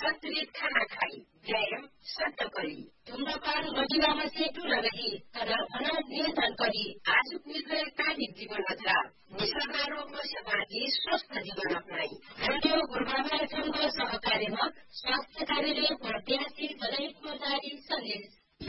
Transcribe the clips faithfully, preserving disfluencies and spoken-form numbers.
संतुलित खाना खाई, व्यायाम सद्य करी, धूम्रपान मदिरामा से दूर रही तर अनाज नियन्त्रण करी आजुक निर्दयकालिक जीवन अथवा निशा रोगमा से बाँची स्वस्थ जीवन अपनाई। रेडियो गुरुबाबा एफएमको सहकार्यमा स्वास्थ्य कार्यालय प्रत्याशी बधाई प्रदारी सन्देश।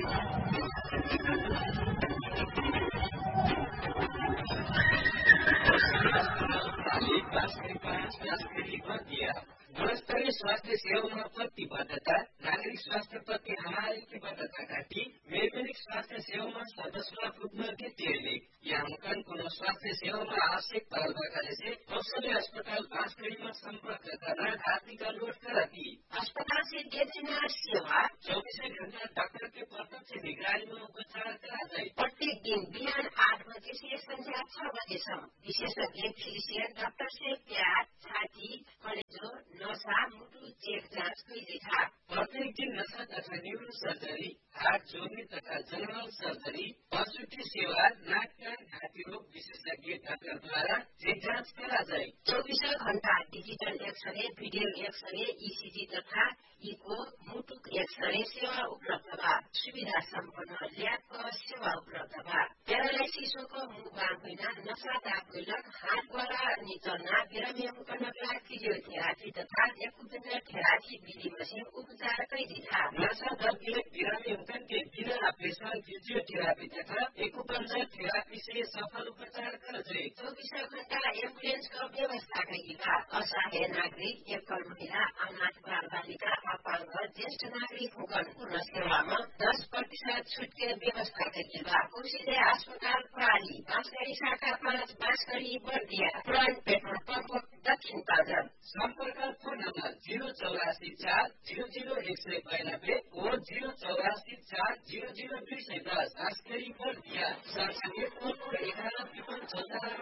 गुणस्तरीय स्वास्थ्य सेवामा प्रतिबद्धता, नागरिक स्वास्थ्य प्रति हमारी प्रतिबद्धताका वैज्ञानिक स्वास्थ्य सेवामा सदस्य पुग्न के यहाँ कुनै स्वास्थ्य सेवामा आवश्यक पर्दाका से कौशल्य अस्पताल बाँसगढीमा सम्पर्क गर्न आर्थिक अनुरोध गराती। अस्पताल से देना सेवा चौबीसै घण्टा डाक्टर के प्रत्यक्ष निगरानीमा उपचार कराए। प्रत्येक दिन बिहान आठ बजे से संध्या छ बजेसम्म विशेषज्ञ फिजिशियन डाक्टर से प्याज, छाती, कलेजो, नसा, मुटु चेक जाँच कहिलेथा। प्रत्येक दिन नसा तथा न्यूरो सर्जरी, हार्ट जोड्ने तथा जनरल सर्जरी, प्रसुति सेवा, नाक कान घाँटी रोग विशेषज्ञ डाक्टरद्वारा जाँच कराए। चौबीसों घण्टा digital x-ray, video x-ray, ECG तथा इको, मुटु एक्सरे सेवा उपलब्ध बा। सुविधा सम्पन्न ल्याबको सेवा उपलब्ध बा। प्यारालाइसिसको मुख बाम होइन, नसा दाब गइलक, हातद्वारा निचल्ना, बिरामी उपकरणका फिजियोथेरापी तथा एक्युपेन्सर थेरापी विधि मसिन उपचार कहिलेथा। नसा दर्दीले बिरामी उपकरण के बिना ऑपरेशन फिजियोथेरापी तथा एक्युपेन्सर थेरापी से सफल उपचार करे। चौबीसों घण्टा एम्बुलेन्सको व्यवस्था कहिलेथा। असहाय नागरिक, एकल महिला, अनाथ बाल बालिका, अपाङ्ग, ज्येष्ठ नागरिक हुकन पूर्ण सेवामा दस प्रतिशत छुटके व्यवस्था कहिलेथा। कोशिले अस्पताल प्रणाली बाँसगढी शाखा पाँच बाँसगढी बर्दिया पुरान पेट्रोल पम्प दक्षिण पाजर। सम्पर्क फोन नम्बर जीरो चौरासी चार जीरो जीरो एक सय बयानब्बे और जीरो चौरासी चार जीरो जीरो दुई सय दस बाँसगढी बर्दिया। सँगसँगै फोन एघार त्रिपन्न चौध